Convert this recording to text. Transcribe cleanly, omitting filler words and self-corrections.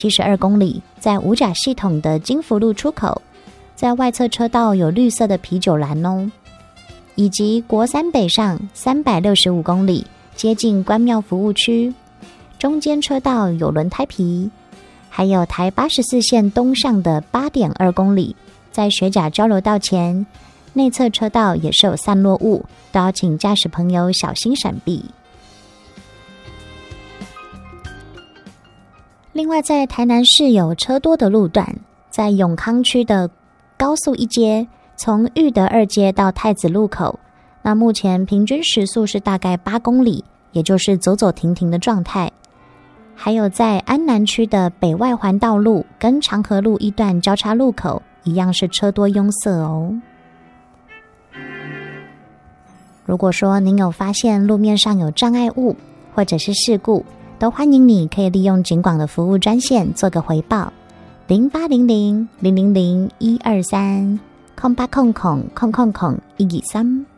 72公里，在五甲系统的金福路出口，在外侧车道有绿色的啤酒栏哦，以及国三北上365公里，接近关庙服务区，中间车道有轮胎皮，还有台84线东上的8.2公里，在学甲交流道前，内侧车道也是有散落物，都要请驾驶朋友小心闪避。另外，在台南市有车多的路段，在永康区的高速一街，从裕德2街到太子路口，那目前平均时速是大概8公里，也就是走走停停的状态。还有在安南区的北外环道路跟长河路一段交叉路口，一样是车多拥塞哦。如果说您有发现路面上有障碍物或者是事故，都欢迎你可以利用警广的服务专线做个回报，0800-000-123，0800-123。